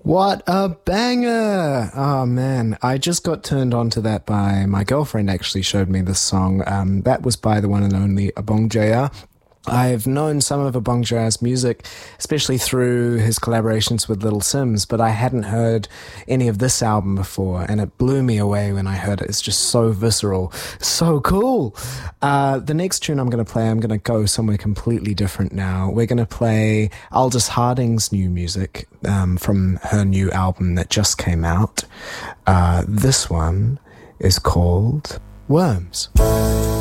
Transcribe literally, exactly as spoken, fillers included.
What a banger! Oh man, I just got turned on to that by my girlfriend. Actually showed me this song. Um, that was by the one and only Abong Jaya. I've known some of Abong Jaya's music, especially through his collaborations with Little Sims, but I hadn't heard any of this album before, and it blew me away when I heard it. It's just so visceral, so cool. Uh, the next tune I'm going to play, I'm going to go somewhere completely different now. We're going to play Aldous Harding's new music um, from her new album that just came out. Uh, this one is called Worms.